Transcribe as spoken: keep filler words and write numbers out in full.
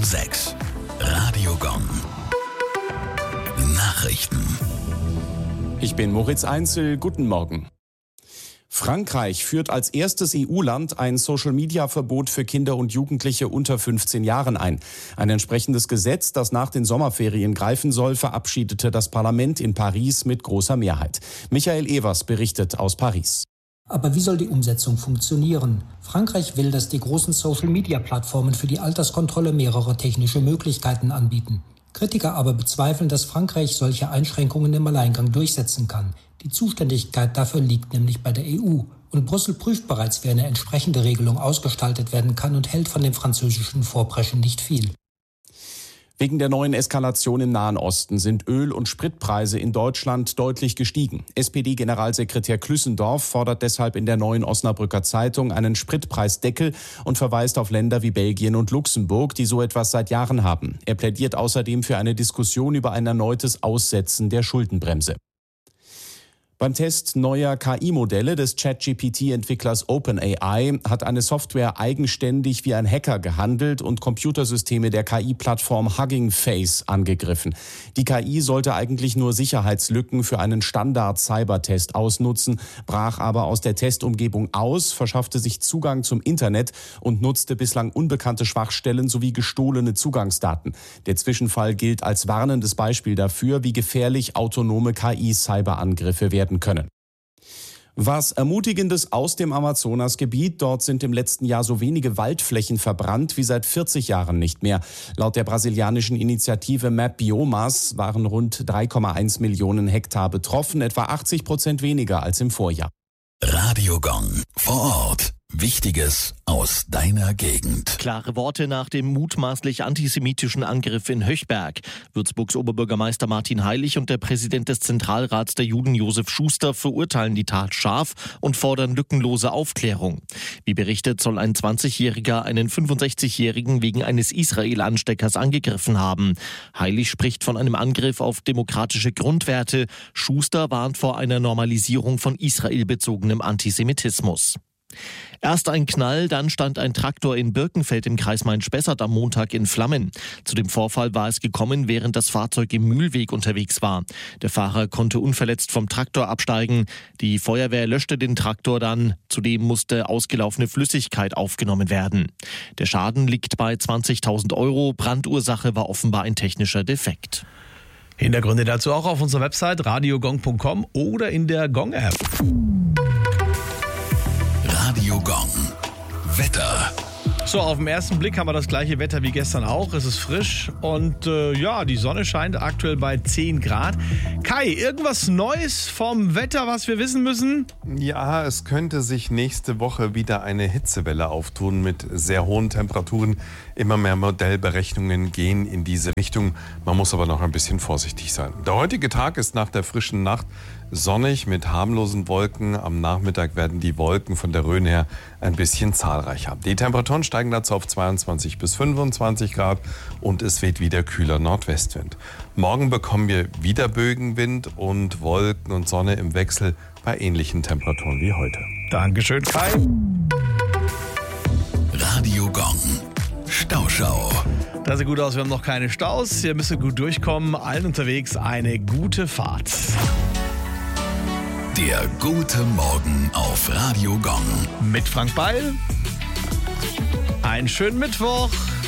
sechs. Radio Gong. Nachrichten. Ich bin Moritz Einzel. Guten Morgen. Frankreich führt als erstes E U-Land ein Social-Media-Verbot für Kinder und Jugendliche unter fünfzehn Jahren ein. Ein entsprechendes Gesetz, das nach den Sommerferien greifen soll, verabschiedete das Parlament in Paris mit großer Mehrheit. Michael Evers berichtet aus Paris. Aber wie soll die Umsetzung funktionieren? Frankreich will, dass die großen Social-Media-Plattformen für die Alterskontrolle mehrere technische Möglichkeiten anbieten. Kritiker aber bezweifeln, dass Frankreich solche Einschränkungen im Alleingang durchsetzen kann. Die Zuständigkeit dafür liegt nämlich bei der E U. Und Brüssel prüft bereits, wie eine entsprechende Regelung ausgestaltet werden kann und hält von dem französischen Vorpreschen nicht viel. Wegen der neuen Eskalation im Nahen Osten sind Öl- und Spritpreise in Deutschland deutlich gestiegen. S P D-Generalsekretär Klüssendorf fordert deshalb in der Neuen Osnabrücker Zeitung einen Spritpreisdeckel und verweist auf Länder wie Belgien und Luxemburg, die so etwas seit Jahren haben. Er plädiert außerdem für eine Diskussion über ein erneutes Aussetzen der Schuldenbremse. Beim Test neuer K I-Modelle des Chat-G P T-Entwicklers OpenAI hat eine Software eigenständig wie ein Hacker gehandelt und Computersysteme der K I-Plattform Hugging Face angegriffen. Die K I sollte eigentlich nur Sicherheitslücken für einen Standard-Cybertest ausnutzen, brach aber aus der Testumgebung aus, verschaffte sich Zugang zum Internet und nutzte bislang unbekannte Schwachstellen sowie gestohlene Zugangsdaten. Der Zwischenfall gilt als warnendes Beispiel dafür, wie gefährlich autonome K I-Cyberangriffe werden können. Was Ermutigendes aus dem Amazonasgebiet. Dort sind im letzten Jahr so wenige Waldflächen verbrannt wie seit vierzig Jahren nicht mehr. Laut der brasilianischen Initiative Map Biomas waren rund drei Komma eins Millionen Hektar betroffen, etwa achtzig Prozent weniger als im Vorjahr. Radio Gong vor Ort. Wichtiges aus deiner Gegend. Klare Worte nach dem mutmaßlich antisemitischen Angriff in Höchberg. Würzburgs Oberbürgermeister Martin Heilig und der Präsident des Zentralrats der Juden Josef Schuster verurteilen die Tat scharf und fordern lückenlose Aufklärung. Wie berichtet, soll ein zwanzigjähriger einen fünfundsechzigjährigen wegen eines Israel-Ansteckers angegriffen haben. Heilig spricht von einem Angriff auf demokratische Grundwerte. Schuster warnt vor einer Normalisierung von israelbezogenem Antisemitismus. Erst ein Knall, dann stand ein Traktor in Birkenfeld im Kreis Main-Spessart am Montag in Flammen. Zu dem Vorfall war es gekommen, während das Fahrzeug im Mühlweg unterwegs war. Der Fahrer konnte unverletzt vom Traktor absteigen. Die Feuerwehr löschte den Traktor dann. Zudem musste ausgelaufene Flüssigkeit aufgenommen werden. Der Schaden liegt bei zwanzigtausend Euro. Brandursache war offenbar ein technischer Defekt. Hintergründe dazu auch auf unserer Website radiogong punkt com oder in der Gong-App. Radio Gong. Wetter. So, auf den ersten Blick haben wir das gleiche Wetter wie gestern auch. Es ist frisch und äh, ja, die Sonne scheint aktuell bei zehn Grad. Kai, irgendwas Neues vom Wetter, was wir wissen müssen? Ja, es könnte sich nächste Woche wieder eine Hitzewelle auftun mit sehr hohen Temperaturen. Immer mehr Modellberechnungen gehen in diese Richtung. Man muss aber noch ein bisschen vorsichtig sein. Der heutige Tag ist nach der frischen Nacht sonnig mit harmlosen Wolken. Am Nachmittag werden die Wolken von der Rhön her ein bisschen zahlreicher. Die Temperaturen steigen dazu auf zweiundzwanzig bis fünfundzwanzig Grad und es weht wieder kühler Nordwestwind. Morgen bekommen wir wieder Bögenwind und Wolken und Sonne im Wechsel bei ähnlichen Temperaturen wie heute. Dankeschön, Kai. Radio Gong. Stauschau. Das sieht gut aus, wir haben noch keine Staus. Ihr müsst gut durchkommen. Allen unterwegs eine gute Fahrt. Der gute Morgen auf Radio Gong. Mit Frank Beil. Einen schönen Mittwoch.